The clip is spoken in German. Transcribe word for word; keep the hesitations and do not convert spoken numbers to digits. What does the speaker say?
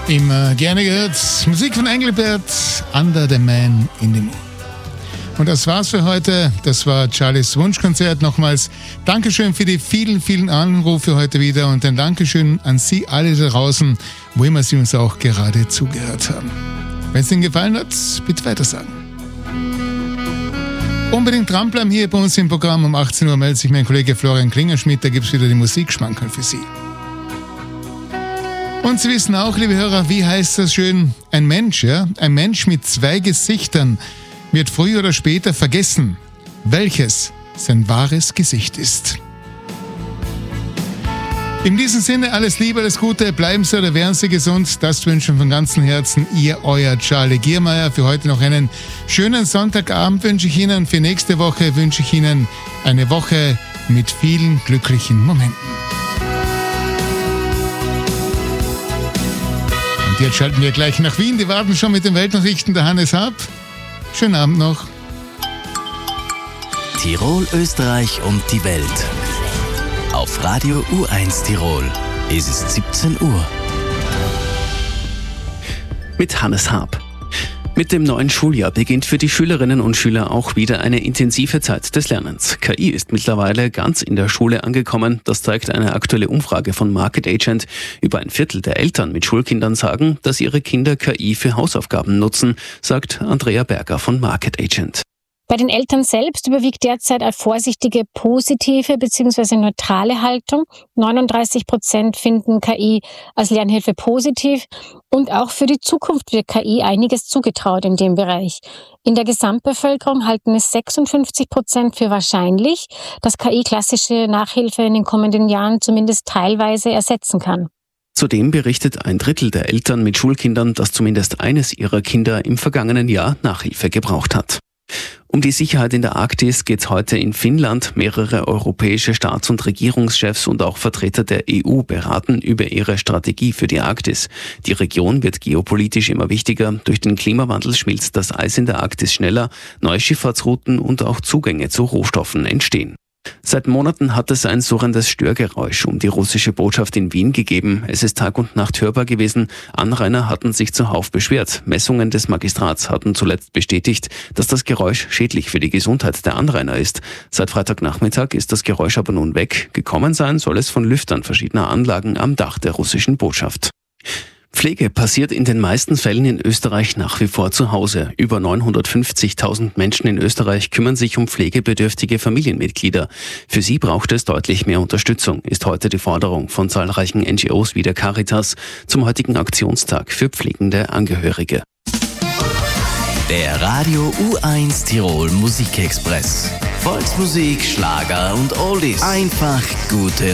Immer gerne gehört. Musik von Engelbert, Under the Man in the Moon. Und das war's für heute. Das war Charlies Wunschkonzert. Nochmals Dankeschön für die vielen, vielen Anrufe heute wieder und ein Dankeschön an Sie alle da draußen, wo immer Sie uns auch gerade zugehört haben. Wenn es Ihnen gefallen hat, bitte weitersagen. Unbedingt dranbleiben hier bei uns im Programm. Um achtzehn Uhr meldet sich mein Kollege Florian Klingerschmidt. Da gibt es wieder die Musikschmankerl für Sie. Und Sie wissen auch, liebe Hörer, wie heißt das schön? Ein Mensch, ja? Ein Mensch mit zwei Gesichtern wird früher oder später vergessen, welches sein wahres Gesicht ist. In diesem Sinne, alles Liebe, alles Gute, bleiben Sie oder werden Sie gesund. Das wünschen von ganzem Herzen Ihr, euer Charlie Giermeier. Für heute noch einen schönen Sonntagabend wünsche ich Ihnen. Für nächste Woche wünsche ich Ihnen eine Woche mit vielen glücklichen Momenten. Und jetzt schalten wir gleich nach Wien. Die warten schon mit den Weltnachrichten. Der Hannes Haab. Schönen Abend noch. Tirol, Österreich und die Welt. Auf Radio U eins Tirol. Es ist siebzehn Uhr. Mit Hannes Haab. Mit dem neuen Schuljahr beginnt für die Schülerinnen und Schüler auch wieder eine intensive Zeit des Lernens. K I ist mittlerweile ganz in der Schule angekommen. Das zeigt eine aktuelle Umfrage von Market Agent. Über ein Viertel der Eltern mit Schulkindern sagen, dass ihre Kinder K I für Hausaufgaben nutzen, sagt Andrea Berger von Market Agent. Bei den Eltern selbst überwiegt derzeit eine vorsichtige, positive bzw. neutrale Haltung. neununddreißig Prozent finden K I als Lernhilfe positiv und auch für die Zukunft wird K I einiges zugetraut in dem Bereich. In der Gesamtbevölkerung halten es sechsundfünfzig Prozent für wahrscheinlich, dass K I klassische Nachhilfe in den kommenden Jahren zumindest teilweise ersetzen kann. Zudem berichtet ein Drittel der Eltern mit Schulkindern, dass zumindest eines ihrer Kinder im vergangenen Jahr Nachhilfe gebraucht hat. Um die Sicherheit in der Arktis geht es heute in Finnland. Mehrere europäische Staats- und Regierungschefs und auch Vertreter der E U beraten über ihre Strategie für die Arktis. Die Region wird geopolitisch immer wichtiger. Durch den Klimawandel schmilzt das Eis in der Arktis schneller. Neue Schifffahrtsrouten und auch Zugänge zu Rohstoffen entstehen. Seit Monaten hat es ein surrendes Störgeräusch um die russische Botschaft in Wien gegeben. Es ist Tag und Nacht hörbar gewesen. Anrainer hatten sich zuhauf beschwert. Messungen des Magistrats hatten zuletzt bestätigt, dass das Geräusch schädlich für die Gesundheit der Anrainer ist. Seit Freitagnachmittag ist das Geräusch aber nun weg. Gekommen sein soll es von Lüftern verschiedener Anlagen am Dach der russischen Botschaft. Pflege passiert in den meisten Fällen in Österreich nach wie vor zu Hause. Über neunhundertfünfzigtausend Menschen in Österreich kümmern sich um pflegebedürftige Familienmitglieder. Für sie braucht es deutlich mehr Unterstützung, ist heute die Forderung von zahlreichen N G Os wie der Caritas zum heutigen Aktionstag für pflegende Angehörige. Der Radio U eins Tirol Musikexpress. Volksmusik, Schlager und Oldies. Einfach gute